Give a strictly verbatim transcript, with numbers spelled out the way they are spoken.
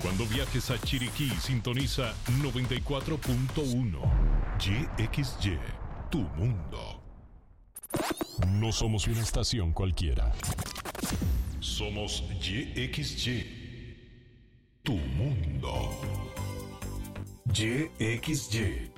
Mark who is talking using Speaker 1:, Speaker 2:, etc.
Speaker 1: Cuando viajes a Chiriquí, sintoniza noventa y cuatro punto uno. Y X Y, tu mundo. No somos una estación cualquiera. Somos Y X Y, tu mundo. Y X Y.